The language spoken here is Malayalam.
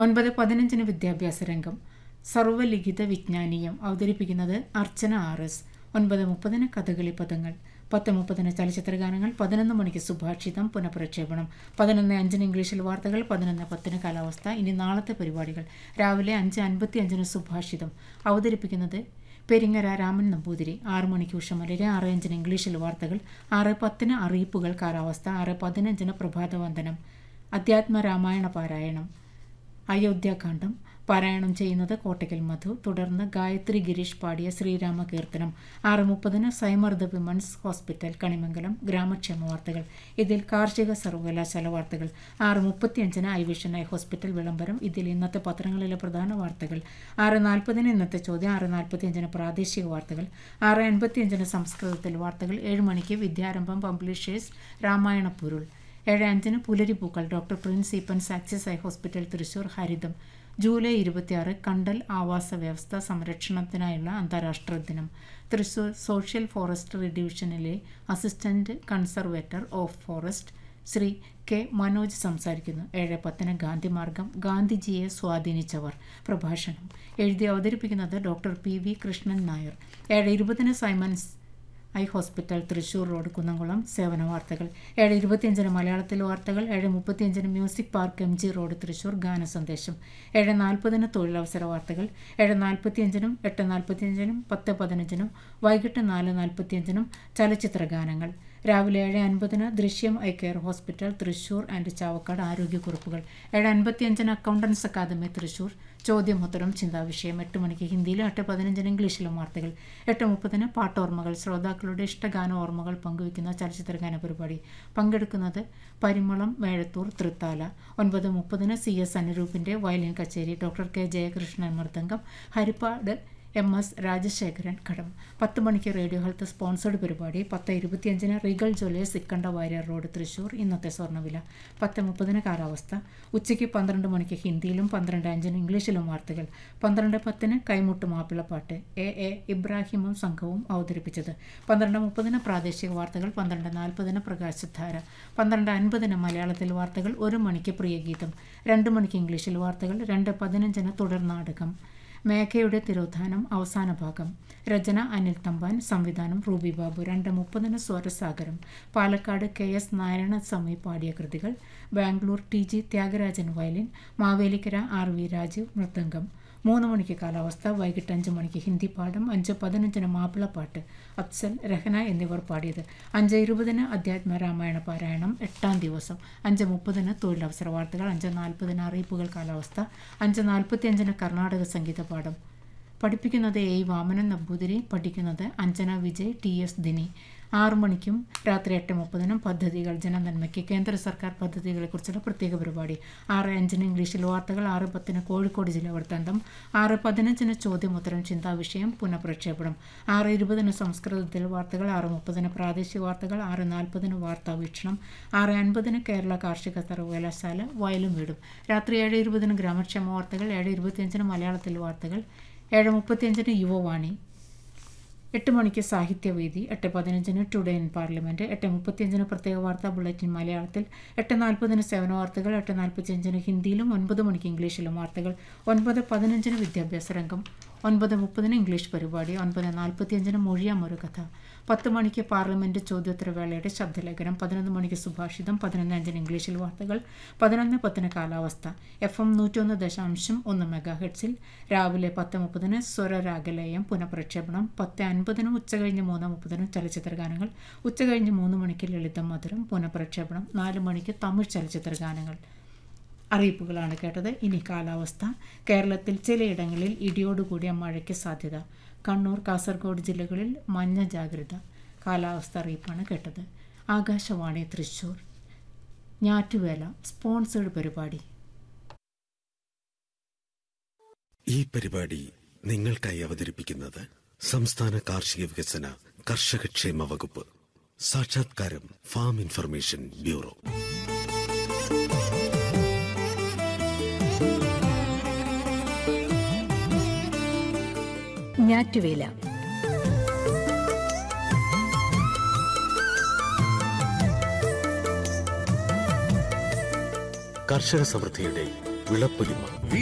9:15 വിദ്യാഭ്യാസ രംഗം. സർവ്വലിഖിത വിജ്ഞാനീയം അവതരിപ്പിക്കുന്നത് അർച്ചന RS. 9:30 കഥകളി പദങ്ങൾ. 10:30 ചലച്ചിത്രഗാനങ്ങൾ. 11 മണിക്ക് സുഭാഷിതം പുനഃപ്രക്ഷേപണം. 11:05 ഇംഗ്ലീഷിൽ വാർത്തകൾ. 11:10 കാലാവസ്ഥ. ഇനി നാളത്തെ പരിപാടികൾ. രാവിലെ 5:55 സുഭാഷിതം അവതരിപ്പിക്കുന്നത് പെരിങ്ങര രാമൻ നമ്പൂതിരി. 6 മണിക്ക് ഉഷമലരെ. 6:05 ഇംഗ്ലീഷിൽ വാർത്തകൾ. 6:10 അറിയിപ്പുകൾ കാലാവസ്ഥ. 6:15 പ്രഭാതവന്ദനം. അധ്യാത്മ രാമായണ പാരായണം. അയോധ്യാകാന്ഡം പാരായണം ചെയ്യുന്നത് കോട്ടയ്ക്കൽ മധു. തുടർന്ന് ഗായത്രി ഗിരീഷ് പാടിയ ശ്രീരാമ കീർത്തനം. 6:30 സൈമർദ്ദ വിമൻസ് ഹോസ്പിറ്റൽ കണിമംഗലം ഗ്രാമക്ഷേമ വാർത്തകൾ. ഇതിൽ കാർഷിക സർവകലാശാല വാർത്തകൾ. 6:35 ഐ വിഷൻ ഐ ഹോസ്പിറ്റൽ വിളംബരം. ഇതിൽ ഇന്നത്തെ പത്രങ്ങളിലെ പ്രധാന വാർത്തകൾ. 6:40 ഇന്നത്തെ ചോദ്യം. 6:45 പ്രാദേശിക വാർത്തകൾ. 6:55 സംസ്കൃതത്തിൽ വാർത്തകൾ. 7 മണിക്ക് വിദ്യാരംഭം പബ്ലിഷേഴ്സ് രാമായണ പൊരുൾ. 7:05 പുലരിപ്പൂക്കൾ. Doctor Prince Eappen's axis eye hospital Thrissur ഹരിതം. ജൂലൈ 26 കണ്ടൽ ആവാസ വ്യവസ്ഥ സംരക്ഷണത്തിനായുള്ള അന്താരാഷ്ട്ര ദിനം. തൃശൂർ സോഷ്യൽ ഫോറസ്ട്രി ഡിവിഷനിലെ assistant conservator of forest Shri K Manoj സംസാരിക്കുന്നു. 7:10 ഗാന്ധിമാർഗം. ഗാന്ധിജിയെ സ്വാധീനിച്ചവർ പ്രഭാഷണം. എഴുതി അവതരിപ്പിക്കുന്നത് doctor PV Krishnan Nair. 7:20 Symons eye hospital Thrissur road Kunnamkulam സേവന വാർത്തകൾ. 7:25 മലയാളത്തിൽ വാർത്തകൾ. 7:35 music park MG road Thrissur ഗാന സന്ദേശം. 7:40 തൊഴിലവസര വാർത്തകൾ. 7:45 8:45 10:15 വൈകിട്ട് 4:45 ചലച്ചിത്ര ഗാനങ്ങൾ. രാവിലെ 7:50 ദൃശ്യം eye care hospital Thrissur and Chavakkad ആരോഗ്യക്കുറിപ്പുകൾ. 7:55 accountants academy Thrissur ചോദ്യമുത്തരം ചിന്താവിഷയം. 8 മണിക്ക് ഹിന്ദിയിലും 8:15 ഇംഗ്ലീഷിലും വാർത്തകൾ. 8:30 പാട്ടോർമ്മകൾ. ശ്രോതാക്കളുടെ ഇഷ്ടഗാന ഓർമ്മകൾ പങ്കുവയ്ക്കുന്ന ചലച്ചിത്രഗാന പരിപാടി. പങ്കെടുക്കുന്നത് പരിമളം മേഴത്തൂർ തൃത്താല. 9:30 CS അനുരൂപിൻ്റെ വയലിൻ കച്ചേരി. Doctor K Jayakrishnan mridangam. Harippad MS Rajasekharan ഘടം. 10 മണിക്ക് റേഡിയോ ഹെൽത്ത് സ്പോൺസേഡ് പരിപാടി. 10:25 Regal Jewellers സിക്കണ്ട Warrier road Thrissur ഇന്നത്തെ സ്വർണ്ണവില. 10:30 കാലാവസ്ഥ. ഉച്ചയ്ക്ക് 12 മണിക്ക് ഹിന്ദിയിലും 12:05 ഇംഗ്ലീഷിലും വാർത്തകൾ. 12:10 കൈമുട്ട് മാപ്പിളപ്പാട്ട്. A ഇബ്രാഹിമും സംഘവും അവതരിപ്പിച്ചത്. 12:30 പ്രാദേശിക വാർത്തകൾ. 12:40 പ്രകാശധാര. 12:50 മലയാളത്തിൽ വാർത്തകൾ. 1 മണിക്ക് പ്രിയഗീതം. 2 മണിക്ക് ഇംഗ്ലീഷിൽ വാർത്തകൾ. 2:15 തുടർ നാടകം മേഘയുടെ തിരോധാനം അവസാന ഭാഗം. രചന അനിൽ തമ്പാൻ. സംവിധാനം റൂബി ബാബു. 2:30 സ്വരസാഗരം. പാലക്കാട് KS നാരായണസ്വാമി പാടിയ കൃതികൾ. Bangalore TG Thyagarajan violin. Mavelikkara RV Rajeev mridangam. 3 മണിക്ക് കാലാവസ്ഥ. വൈകിട്ട് 5 മണിക്ക് ഹിന്ദി പാഠം. 5:15 മാപ്പിളപ്പാട്ട്. അഫ്സൽ രഹന എന്നിവർ പാടിയത്. 5:20 അധ്യാത്മ രാമായണ പാരായണം 8ാം ദിവസം. 5:30 തൊഴിലവസര വാർത്തകൾ. 5:40 അറിയിപ്പുകൾ കാലാവസ്ഥ. 5:45 കർണാടക സംഗീത പാഠം. പഠിപ്പിക്കുന്നത് A വാമനൻ നമ്പൂതിരി. പഠിക്കുന്നത് അഞ്ജന വിജയ് TS ദിനി. 6 മണിക്കും രാത്രി 8:30 പദ്ധതികൾ ജനനന്മയ്ക്ക്. കേന്ദ്ര സർക്കാർ പദ്ധതികളെക്കുറിച്ചുള്ള പ്രത്യേക പരിപാടി. 6:05 ഇംഗ്ലീഷിൽ വാർത്തകൾ. 6:10 കോഴിക്കോട് ജില്ലാ വൃത്താന്തം. 6:15 ചോദ്യമുത്തരം ചിന്താവിഷയം പുനഃപ്രക്ഷേപണം. 6:20 സംസ്കൃതത്തിൽ വാർത്തകൾ. 6:30 പ്രാദേശിക വാർത്തകൾ. 6:40 വാർത്താ വീക്ഷണം. 6:50 കേരള കാർഷിക സർവകലാശാല വയലും വീടും. രാത്രി 7:20 ഗ്രാമക്ഷേമ വാർത്തകൾ. 7:25 മലയാളത്തിൽ വാർത്തകൾ. 7:35 യുവവാണി. 8 മണിക്ക് സാഹിത്യവേദി. 8:15 ടുഡേ ഇൻ പാർലമെൻറ്റ്. 8:35 പ്രത്യേക വാർത്താ ബുള്ളറ്റിൻ മലയാളത്തിൽ. 8:40 സേവന വാർത്തകൾ. 8:45 ഹിന്ദിയിലും 9 മണിക്ക് ഇംഗ്ലീഷിലും വാർത്തകൾ. 9:15 വിദ്യാഭ്യാസ രംഗം. 9:30 ഇംഗ്ലീഷ് പരിപാടി. 9:45 മൊഴിയാം ഒരു കഥ. 10 മണിക്ക് പാർലമെൻറ്റ് ചോദ്യോത്തരവേളയുടെ ശബ്ദലേഖനം. 11 മണിക്ക് സുഭാഷിതം. 11:05 ഇംഗ്ലീഷിൽ വാർത്തകൾ. 11:10 കാലാവസ്ഥ. FM 101.1 മെഗാഹെർട്സിൽ രാവിലെ 10:30 സ്വരരാഗലയം പുനഃപ്രക്ഷേപണം. 10:50 ഉച്ചകഴിഞ്ഞ് 3:30 ചലച്ചിത്ര ഗാനങ്ങൾ. ഉച്ചകഴിഞ്ഞ് 3 മണിക്ക് ലളിതം മധുരം പുനഃപ്രക്ഷേപണം. 4 മണിക്ക് തമിഴ് ചലച്ചിത്ര ഗാനങ്ങൾ. അറിയിപ്പുകളാണ് കേട്ടത്. ഇനി കാലാവസ്ഥ. കേരളത്തിൽ ചിലയിടങ്ങളിൽ ഇടിയോടുകൂടിയ മഴയ്ക്ക് സാധ്യത. കണ്ണൂർ കാസർഗോഡ് ജില്ലകളിൽ മഞ്ഞ ജാഗ്രത. കാലാവസ്ഥ അറിയിപ്പാണ് കേട്ടത്. ആകാശവാണി തൃശൂർ. ഞാറ്റുവേല സ്പോൺസേഡ് പരിപാടി. ഈ പരിപാടി നിങ്ങൾക്കായി അവതരിപ്പിക്കുന്നത് സംസ്ഥാന കാർഷിക വികസന കർഷകക്ഷേമ വകുപ്പ്. സാക്ഷാത്കാരം ഫാം ഇൻഫർമേഷൻ ബ്യൂറോ. ഞാറ്റുവേല. കർഷക സമൃദ്ധിയുടെ വിളപ്പൊലിമ.